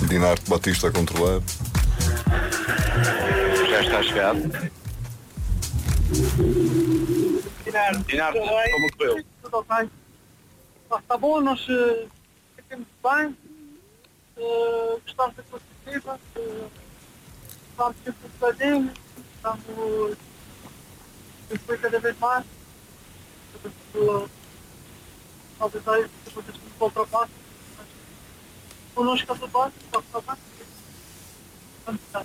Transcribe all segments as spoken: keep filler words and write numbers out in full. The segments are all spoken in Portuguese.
Dinarte Batista a controlar. Já está chegado. Dinarte, Dinarte, como correu? Tudo ok. Está bom, nós uh, ficamos bem. Uh, gostamos da classificativa. Uh, estamos sempre um bocadinho. Estamos sempre cada vez mais. Talvez aí depois de um ultrapasso. Connosco está tudo bem. Está tudo bem. Vamos estar.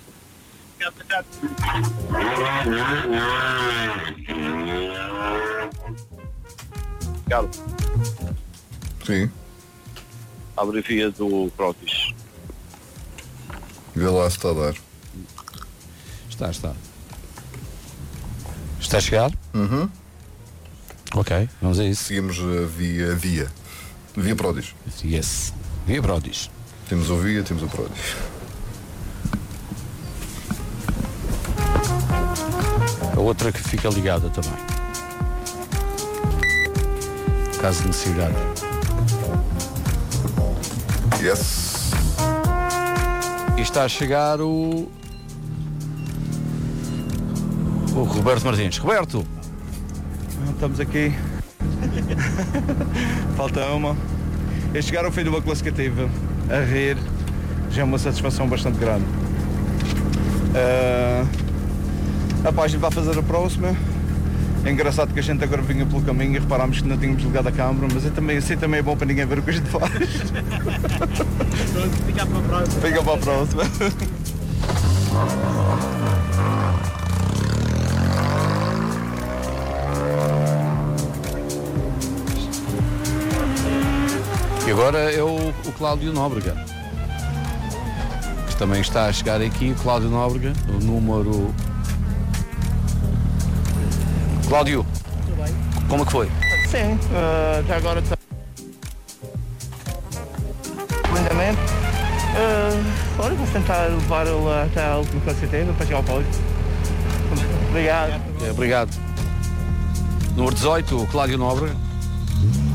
Carlos, Sim. abre a via do Protis. Vê lá se está a dar. Está, está. Está a chegar? Uhum. Ok, vamos a isso. Seguimos a via via. Via Prodis. Yes. Via Prodis. Temos o via, temos o Prodis. A outra que fica ligada também. Caso de necessidade. Yes. E está a chegar o... O Roberto Martins. Roberto! Estamos aqui. Falta uma. É chegar ao fim de uma classificativa, a rir, já é uma satisfação bastante grande. Uh, a página vai fazer a próxima. É engraçado que a gente agora vinha pelo caminho e reparámos que não tínhamos ligado a câmara, mas é também, assim também é bom para ninguém ver o que a gente faz. Fica para a próxima. Fica para a próxima. E agora é o, o Cláudio Nóbrega, que também está a chegar aqui. O Cláudio Nóbrega, o número... Cláudio, Tudo bem? como é que foi? Sim, uh, já agora está. Lindamente. Uh, olha, vou tentar levar-lo até a última classificativa para chegar ao pódio. Obrigado. É, obrigado. Número dezoito, o Cláudio Nóbrega.